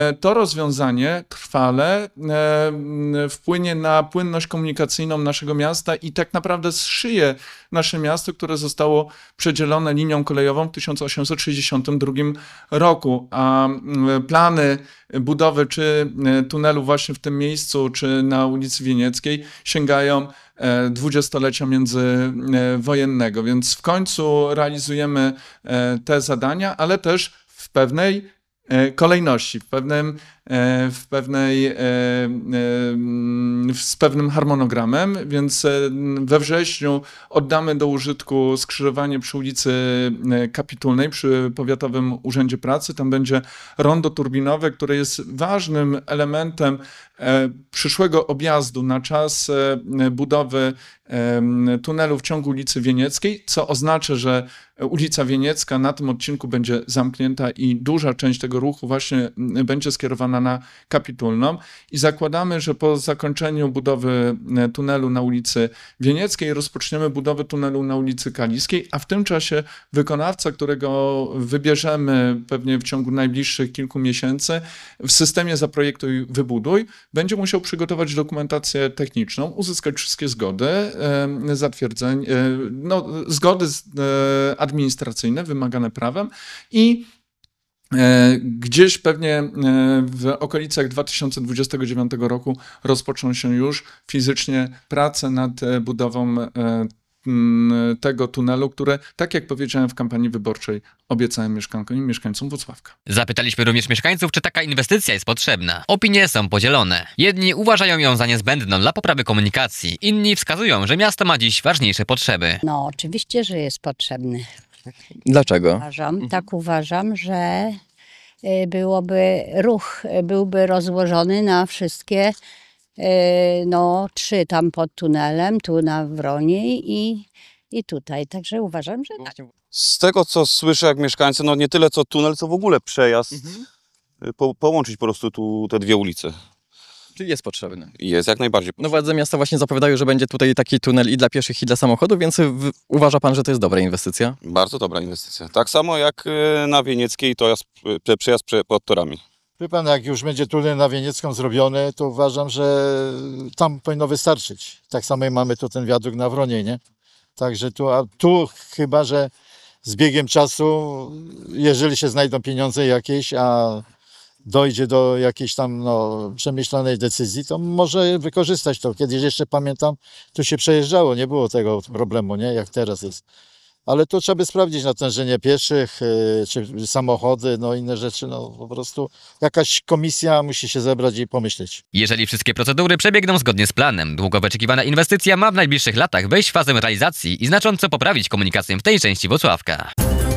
To rozwiązanie trwale wpłynie na płynność komunikacyjną naszego miasta i tak naprawdę zszyje nasze miasto, które zostało przedzielone linią kolejową w 1862 roku, a plany budowy czy tunelu właśnie w tym miejscu, czy na ulicy Wienieckiej sięgają dwudziestolecia międzywojennego, więc w końcu realizujemy te zadania, ale też w pewnej kolejności, z pewnym harmonogramem, więc we wrześniu oddamy do użytku skrzyżowanie przy ulicy Kapitulnej, przy Powiatowym Urzędzie Pracy. Tam będzie rondo turbinowe, które jest ważnym elementem przyszłego objazdu na czas budowy tunelu w ciągu ulicy Wienieckiej, co oznacza, że ulica Wieniecka na tym odcinku będzie zamknięta i duża część tego ruchu właśnie będzie skierowana na Kapitulną i zakładamy, że po zakończeniu budowy tunelu na ulicy Wienieckiej rozpoczniemy budowę tunelu na ulicy Kaliskiej, a w tym czasie wykonawca, którego wybierzemy pewnie w ciągu najbliższych kilku miesięcy w systemie Zaprojektuj, Wybuduj, będzie musiał przygotować dokumentację techniczną, uzyskać wszystkie zgody, zgody administracyjne wymagane prawem i gdzieś pewnie w okolicach 2029 roku rozpoczną się już fizycznie prace nad budową tego tunelu, które, tak jak powiedziałem w kampanii wyborczej, obiecałem mieszkankom i mieszkańcom Włocławka. Zapytaliśmy również mieszkańców, czy taka inwestycja jest potrzebna. Opinie są podzielone. Jedni uważają ją za niezbędną dla poprawy komunikacji, inni wskazują, że miasto ma dziś ważniejsze potrzeby. No, oczywiście, że jest potrzebny. Dlaczego? Uważam, że ruch byłby rozłożony na wszystkie, trzy tam pod tunelem, tu na Wroniej i tutaj. Także uważam, że tak. Z tego, co słyszę jak mieszkańcy, no nie tyle co tunel, co w ogóle przejazd, połączyć po prostu tu te dwie ulice. Czyli jest potrzebny. Jest, jak najbardziej. No władze miasta właśnie zapowiadają, że będzie tutaj taki tunel i dla pieszych, i dla samochodów, więc uważa pan, że to jest dobra inwestycja? Bardzo dobra inwestycja. Tak samo jak na Wienieckiej, to jest przejazd pod torami. Wie pan, jak już będzie tunel na Wieniecką zrobiony, to uważam, że tam powinno wystarczyć. Tak samo mamy tu ten wiadukt na Wroniej, nie? Także tu chyba, że z biegiem czasu, jeżeli się znajdą pieniądze jakieś, a dojdzie do jakiejś tam przemyślanej decyzji, to może wykorzystać to. Kiedyś jeszcze pamiętam, tu się przejeżdżało, nie było tego problemu, nie? Jak teraz jest. Ale to trzeba by sprawdzić natężenie pieszych, czy samochody, inne rzeczy, po prostu jakaś komisja musi się zebrać i pomyśleć. Jeżeli wszystkie procedury przebiegną zgodnie z planem, długo wyczekiwana inwestycja ma w najbliższych latach wejść w fazę realizacji i znacząco poprawić komunikację w tej części Włocławka.